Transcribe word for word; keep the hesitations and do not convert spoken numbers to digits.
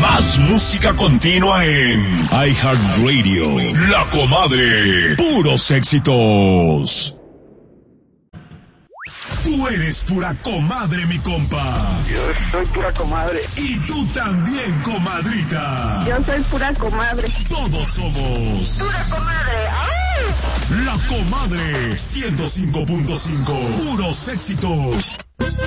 Más música continua en iHeartRadio. La Comadre. Puros éxitos. Tú eres pura comadre, mi compa. Yo soy pura comadre. Y tú también, comadrita. Yo soy pura comadre. Todos somos pura comadre. ¡Ay! La Comadre ciento cinco punto cinco. Puros éxitos.